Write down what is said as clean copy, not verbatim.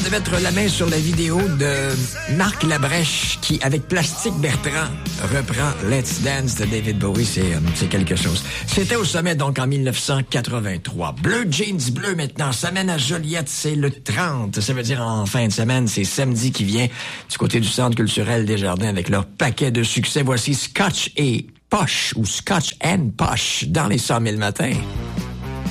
de mettre la main sur la vidéo de Marc Labrèche qui, avec Plastique Bertrand, reprend Let's Dance de David Bowie. C'est quelque chose. C'était au sommet, donc, en 1983. Bleu Jeans Bleu, maintenant, ça mène à Joliette, c'est le 30. Ça veut dire en fin de semaine, c'est samedi qui vient du côté du Centre culturel des Jardins avec leur paquet de succès. Voici Scotch et Posh, ou Scotch and Posh, dans les 100 000 matins.